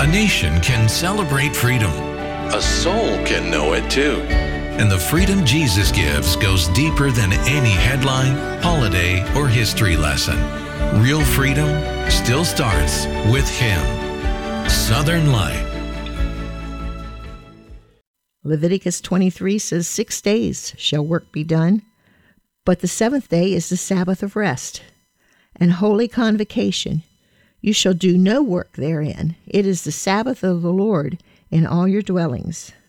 A nation can celebrate freedom. A soul can know it too. And the freedom Jesus gives goes deeper than any headline, holiday, or history lesson. Real freedom still starts with Him. Southern Light. Leviticus 23 says, 6 days shall work be done, but the seventh day is the Sabbath of rest and holy convocation. You shall do no work therein. It is the Sabbath of the Lord in all your dwellings.